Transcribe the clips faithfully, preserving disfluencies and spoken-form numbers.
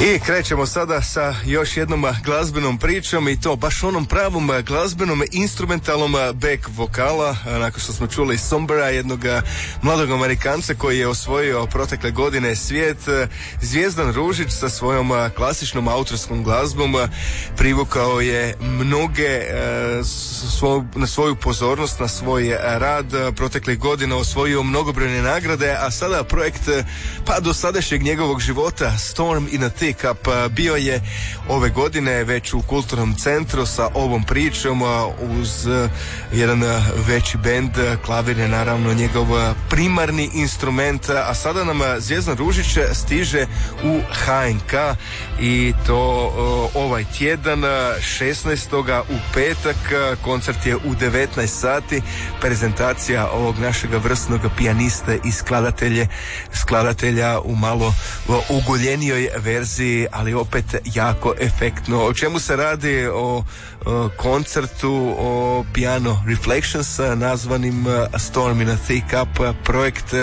I krećemo sada sa još jednom glazbenom pričom i to baš onom pravom glazbenom instrumentalnom back vokala, nakon što smo čuli Sombera, jednog mladog Amerikanca koji je osvojio protekle godine svijet. Zvijezdan Ružić sa svojom klasičnom autorskom glazbom privukao je mnoge svoj, na svoju pozornost, na svoj rad proteklih godina, osvojio mnogobrojne nagrade, a sada projekt pa do sadašnjeg njegovog života Storm in a Teacup bio je ove godine već u kulturnom centru sa ovom pričom uz jedan veći bend. Klavir je naravno njegov primarni instrument, a sada nam Zvijezdan Ružić stiže u H N K i to ovaj tjedan šesnaestog u petak. Koncert je u devetnaest sati, prezentacija ovog našeg vrsnog pijaniste i skladatelje, skladatelja u malo ugoljenijoj verziji, ali opet jako efektno. O čemu se radi? O, o koncertu, o Piano Reflections, nazvanim Storm in a Teacup, projekt.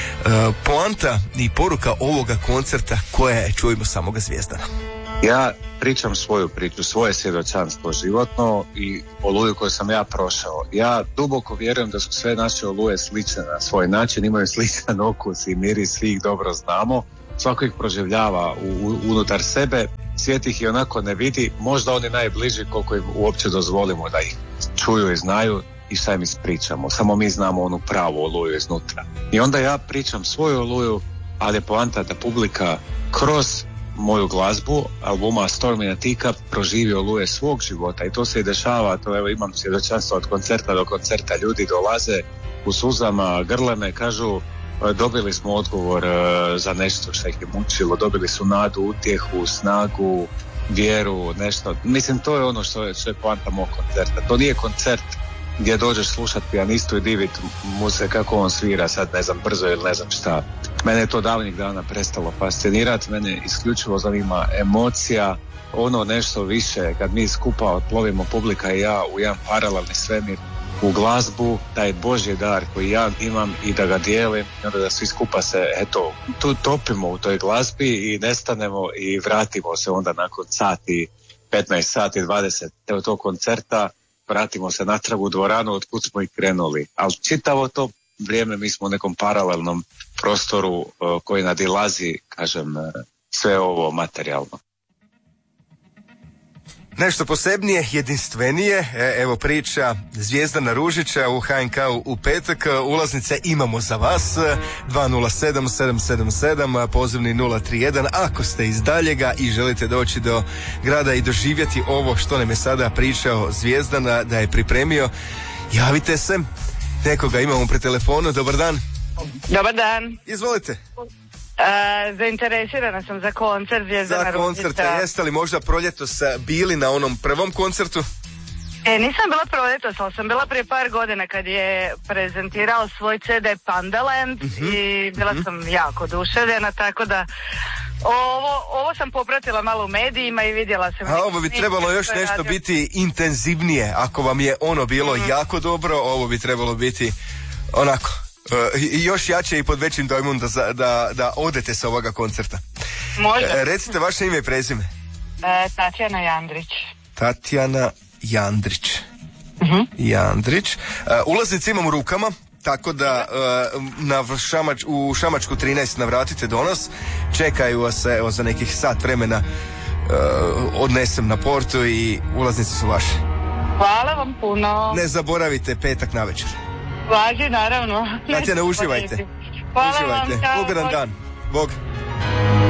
Poanta i poruka ovoga koncerta koja je, čujemo samoga Zvijezdana. Ja pričam svoju priču, svoje svjedočanstvo životno i oluju koju sam ja prošao. Ja duboko vjerujem da su sve naše oluje slične na svoj način, imaju sličan okus i miris, svi ih dobro znamo. Svako ih proživljava u, u, unutar sebe, svijet ih i onako ne vidi, možda oni najbliži koliko im uopće dozvolimo da ih čuju i znaju i šta im ispričamo. Samo mi znamo onu pravu oluju iznutra. I onda ja pričam svoju oluju, ali je poanta da publika kroz moju glazbu, albuma Storm in a Teacup, proživi oluje svog života i to se i dešava. To evo imam svjedočanstvo od koncerta do koncerta, ljudi dolaze u suzama, grle me, kažu dobili smo odgovor uh, za nešto što ih je mučilo, dobili su nadu, utjehu, snagu, vjeru, nešto. Mislim, to je ono što je, što je poanta mog koncerta. To nije koncert gdje dođeš slušat pijanistu i divit mu se kako on svira sad, ne znam, brzo ili ne znam šta. Mene je to davnih dana prestalo fascinirati, mene isključivo zanima emocija, ono nešto više, kad mi skupa otplovimo, publika i ja, u jedan paralelni svemir, u glazbu, taj Božji dar koji ja imam i da ga dijelim, i onda da svi skupa se, eto, tu topimo u toj glazbi i nestanemo i vratimo se onda nakon sati, petnaest sati, dvadeset evo tog koncerta, vratimo se natrag u dvoranu od kud smo i krenuli. Ali čitavo to vrijeme mi smo u nekom paralelnom prostoru uh, koji nadilazi, kažem, uh, sve ovo materijalno. Nešto posebnije, jedinstvenije, evo priča Zvjezdana Ružića u H N K u petak. Ulaznice imamo za vas, dva nula sedam sedam sedam sedam, pozivni nula tri jedan. Ako ste iz daljega i želite doći do grada i doživjeti ovo što nam je sada pričao Zvijezdana da je pripremio, javite se. Nekoga imamo pri telefonu. Dobar dan. Dobar dan. Izvolite. Uh, zainteresirana sam za koncert Zvjezdana Ružića. Za koncert, jeste li možda proljetos bili na onom prvom koncertu? E, nisam bila proljetos, ali sam bila prije par godina kad je prezentirao svoj C D Pandaland, mm-hmm. i bila sam jako oduševljena, tako da ovo, ovo sam popratila malo u medijima i vidjela sam. A ovo bi trebalo još nešto radio. Biti intenzivnije, ako vam je ono bilo mm-hmm. jako dobro, ovo bi trebalo biti onako i još jače i pod većim dojmom da, da, da odete sa ovoga koncerta. Možda. E, recite vaše ime i prezime. E, Tatjana Jandrić. Tatjana Jandrić. Uh-huh. Jandrić. E, ulaznice imam u rukama, tako da e, na šamač, u Šamačku trinaest navratite do nas. Čekaju vas evo, za nekih sat vremena e, odnesem na portu i ulaznice su vaše. Hvala vam puno. Ne zaboravite petak navečer. Važi, naravno. Tatjana, uživajte. Hvala uživajte. vam. Ugodan dan. Bog.